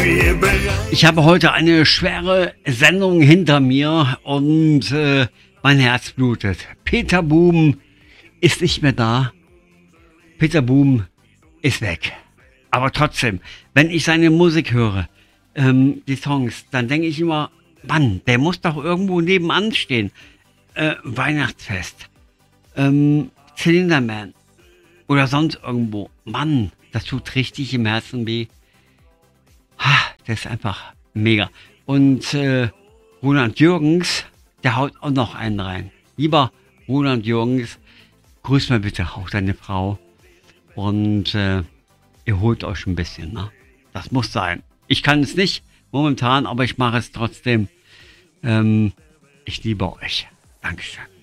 Ich habe heute eine schwere Sendung hinter mir und mein Herz blutet. Peter Boone ist nicht mehr da. Peter Boone ist weg. Aber trotzdem, wenn ich seine Musik höre, die Songs, dann denke ich immer, Mann, der muss doch irgendwo nebenan stehen. Weihnachtsfest, Zylinderman oder sonst irgendwo. Mann, das tut richtig im Herzen weh. Der ist einfach mega. Und Roland Jürgens, der haut auch noch einen rein. Lieber Roland Jürgens, grüß mal bitte auch deine Frau. Und ihr holt euch ein bisschen. Ne? Das muss sein. Ich kann es nicht momentan, aber ich mache es trotzdem. Ich liebe euch. Dankeschön.